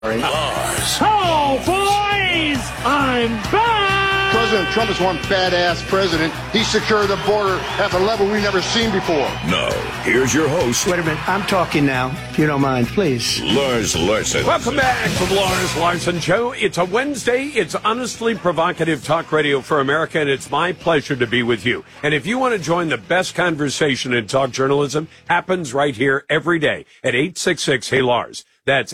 Oh, boys, I'm back! President Trump is one badass president. He secured the border at a level we've never seen before. Now, here's your host. Wait a minute, I'm talking now, if you don't mind, please. Lars Larson. Welcome back to the Lars Larson Show. It's a Wednesday. It's honestly provocative talk radio for America, and it's my pleasure to be with you. And if you want to join the best conversation in talk journalism, happens right here every day at 866-HEY-LARS. That's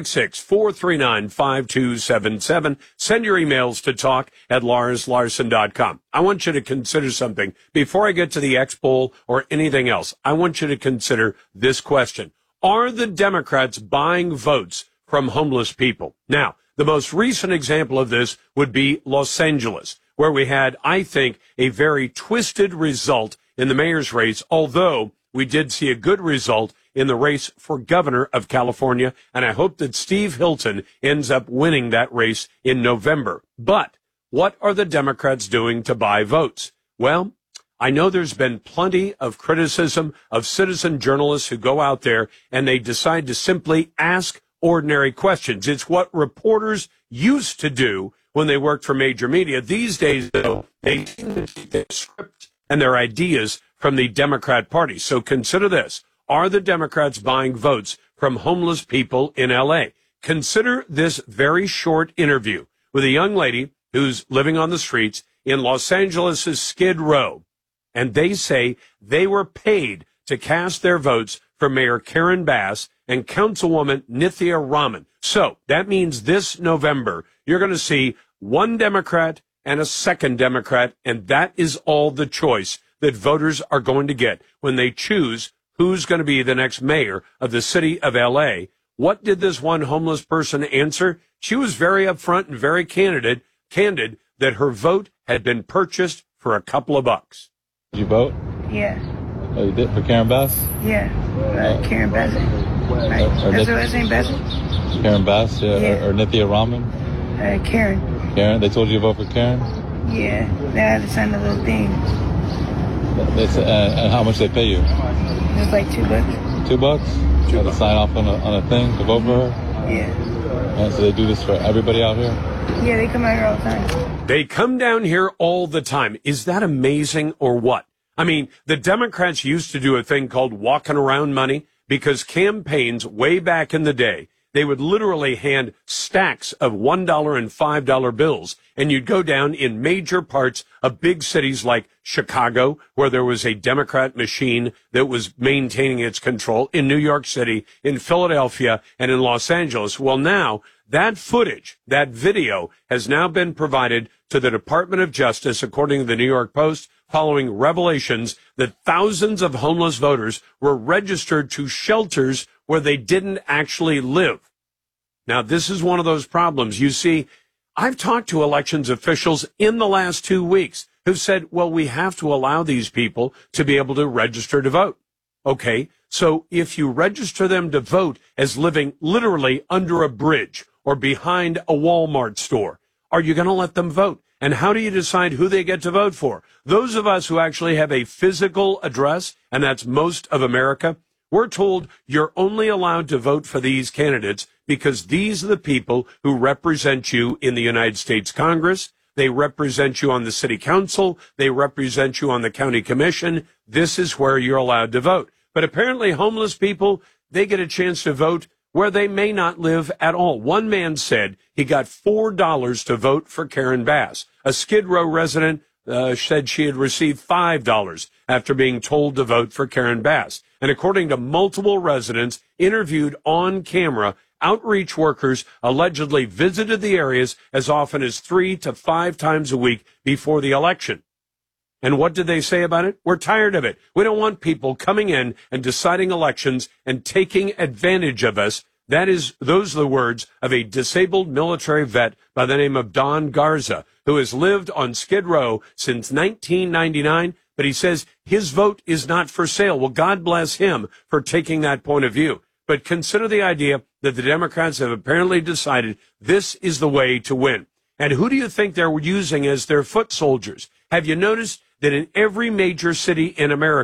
866-439-5277. Send your emails to talk@LarsLarson.com. I want you to consider something. Before I get to the X poll or anything else, I want you to consider this question. Are the Democrats buying votes from homeless people? Now, the most recent example of this would be Los Angeles, where we had, I think, a very twisted result in the mayor's race, although we did see a good result in the race for governor of California, and I hope that Steve Hilton ends up winning that race in November. But what are the Democrats doing to buy votes? Well, I know there's been plenty of criticism of citizen journalists who go out there and they decide to simply ask ordinary questions. It's what reporters used to do when they worked for major media. These days, though, they seem to take their script and their ideas from the Democrat Party. So consider this. Are the Democrats buying votes from homeless people in L.A.? Consider this very short interview with a young lady who's living on the streets in Los Angeles' Skid Row. And they say they were paid to cast their votes for Mayor Karen Bass and Councilwoman Nithya Raman. So that means this November, you're going to see one Democrat and a second Democrat, and that is all the choice that voters are going to get when they choose who's going to be the next mayor of the city of L.A. What did this one homeless person answer? She was very upfront and very candid that her vote had been purchased for a couple of bucks. Did you vote? Yeah. Oh, you did for Karen Bass? Yeah. Karen Bass. Right. That's her last name, Bass? Karen Bass, yeah. Or Nithya Raman? Karen. Karen? They told you to vote for Karen? Yeah. They had to sign a little thing. And how much they pay you? It was like $2. $2? You had to sign off on a thing to vote for her? Yeah. And so they do this for everybody out here? Yeah, they come out here all the time. They come down here all the time. Is that amazing or what? I mean, the Democrats used to do a thing called walking around money because campaigns way back in the day, they would literally hand stacks of $1 and $5 bills, and you'd go down in major parts of big cities like Chicago, where there was a Democrat machine that was maintaining its control, in New York City, in Philadelphia, and in Los Angeles. Well, now that footage, that video, has now been provided to the Department of Justice, according to the New York Post, following revelations that thousands of homeless voters were registered to shelters where they didn't actually live. Now, this is one of those problems. You see, I've talked to elections officials in the last 2 weeks who've said, well, we have to allow these people to be able to register to vote. Okay, so if you register them to vote as living literally under a bridge or behind a Walmart store, are you going to let them vote? And how do you decide who they get to vote for? Those of us who actually have a physical address, and that's most of America, we're told you're only allowed to vote for these candidates because these are the people who represent you in the United States Congress. They represent you on the city council. They represent you on the county commission. This is where you're allowed to vote. But apparently homeless people, they get a chance to vote where they may not live at all. One man said he got $4 to vote for Karen Bass. A Skid Row resident said she had received $5 after being told to vote for Karen Bass. And according to multiple residents interviewed on camera, outreach workers allegedly visited the areas as often as 3 to 5 times a week before the election. And what did they say about it? We're tired of it. We don't want people coming in and deciding elections and taking advantage of us. Those are the words of a disabled military vet by the name of Don Garza, who has lived on Skid Row since 1999, but he says his vote is not for sale. Well, God bless him for taking that point of view. But consider the idea that the Democrats have apparently decided this is the way to win. And who do you think they're using as their foot soldiers? Have you noticed that in every major city in America,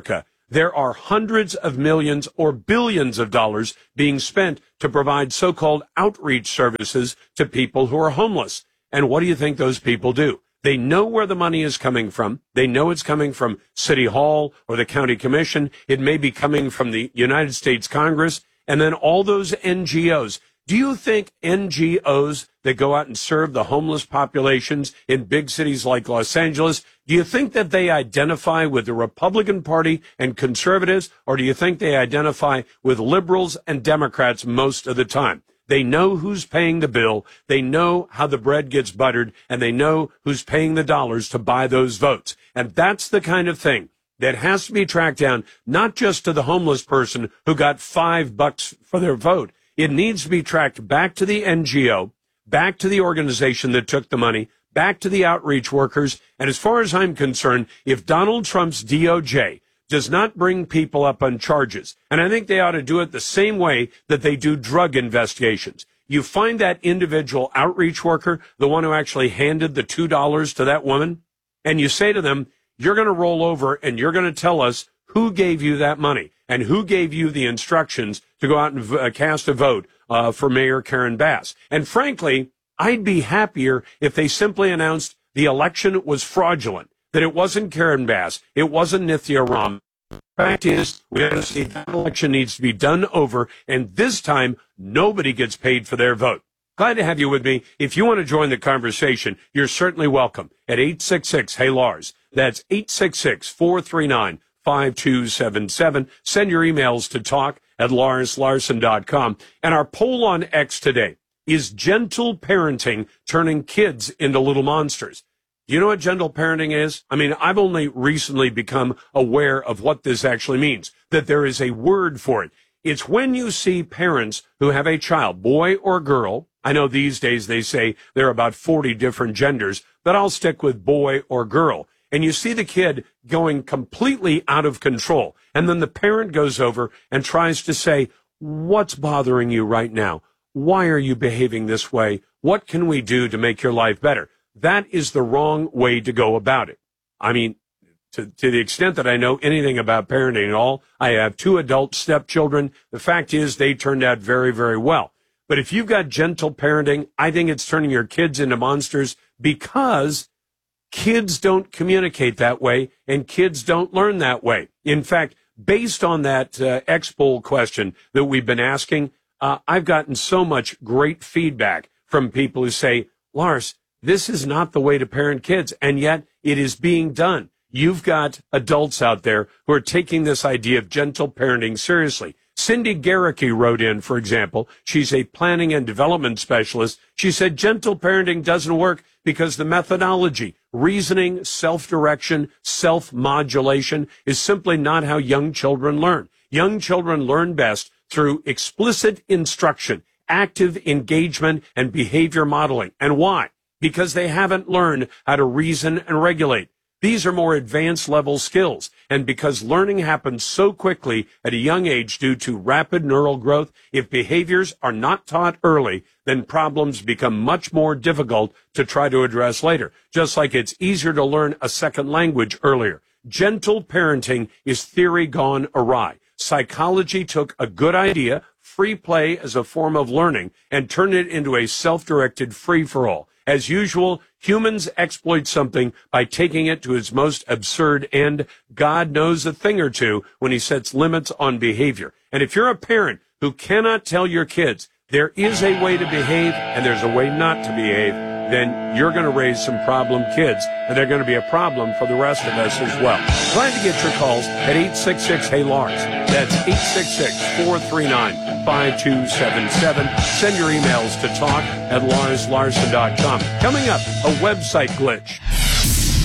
There are hundreds of millions or billions of dollars being spent to provide so-called outreach services to people who are homeless. And what do you think those people do? They know where the money is coming from. They know it's coming from City Hall or the county commission. It may be coming from the United States Congress. And then all those NGOs. Do you think NGOs that go out and serve the homeless populations in big cities like Los Angeles, do you think that they identify with the Republican Party and conservatives, or do you think they identify with liberals and Democrats most of the time? They know who's paying the bill, they know how the bread gets buttered, and they know who's paying the dollars to buy those votes. And that's the kind of thing that has to be tracked down, not just to the homeless person who got $5 for their vote. It needs to be tracked back to the NGO, back to the organization that took the money, back to the outreach workers. And as far as I'm concerned, if Donald Trump's DOJ does not bring people up on charges, and I think they ought to do it the same way that they do drug investigations. You find that individual outreach worker, the one who actually handed the $2 to that woman, and you say to them, you're going to roll over and you're going to tell us who gave you that money and who gave you the instructions to go out and cast a vote for Mayor Karen Bass. And frankly, I'd be happier if they simply announced the election was fraudulent, that it wasn't Karen Bass, it wasn't Nithya Ram. The fact is, we have to see that election needs to be done over, and this time, nobody gets paid for their vote. Glad to have you with me. If you want to join the conversation, you're certainly welcome at 866-HEY-LARS. That's 866-439-5277. Send your emails to talk@LarsLarson.com. And our poll on X today is gentle parenting turning kids into little monsters. Do you know what gentle parenting is? I mean, I've only recently become aware of what this actually means, that there is a word for it. It's when you see parents who have a child, boy or girl. I know these days they say there are about 40 different genders, but I'll stick with boy or girl. And you see the kid going completely out of control. And then the parent goes over and tries to say, what's bothering you right now? Why are you behaving this way? What can we do to make your life better? That is the wrong way to go about it. I mean, to the extent that I know anything about parenting at all, I have 2 adult stepchildren. The fact is they turned out very, very well. But if you've got gentle parenting, I think it's turning your kids into monsters because kids don't communicate that way and kids don't learn that way. In fact, based on that X-Poll question that we've been asking, I've gotten so much great feedback from people who say, Lars, this is not the way to parent kids, and yet it is being done. You've got adults out there who are taking this idea of gentle parenting seriously. Cindy Garricky wrote in, for example. She's a planning and development specialist. She said gentle parenting doesn't work because the methodology, reasoning, self-direction, self-modulation is simply not how young children learn. Young children learn best through explicit instruction, active engagement, and behavior modeling. And why? Because they haven't learned how to reason and regulate. These are more advanced level skills, and because learning happens so quickly at a young age due to rapid neural growth, if behaviors are not taught early, then problems become much more difficult to try to address later, just like it's easier to learn a second language earlier. Gentle parenting is theory gone awry. Psychology took a good idea, free play as a form of learning, and turned it into a self-directed free-for-all. As usual, humans exploit something by taking it to its most absurd end. God knows a thing or two when he sets limits on behavior. And if you're a parent who cannot tell your kids there is a way to behave and there's a way not to behave, then you're going to raise some problem kids, and they're going to be a problem for the rest of us as well. Glad to get your calls at 866-HEY-LARS. That's 866-439-5277. Send your emails to talk@LarsLarson.com. Coming up, a website glitch.